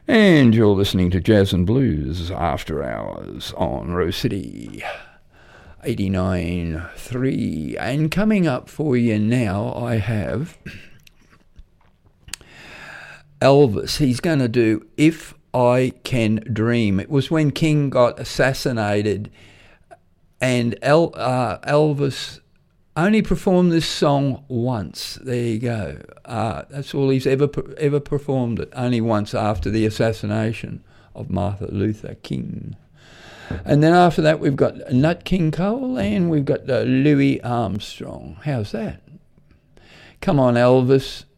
And you're listening to Jazz and Blues After Hours on Rose City 89.3. And coming up for you now, I have Elvis. He's going to do If I Can Dream. It was when King got assassinated, and Elvis only performed this song once. There you go. That's all he's ever performed it, only once after the assassination of Martin Luther King. And then after that, we've got Nat King Cole and we've got Louis Armstrong. How's that? Come on, Elvis.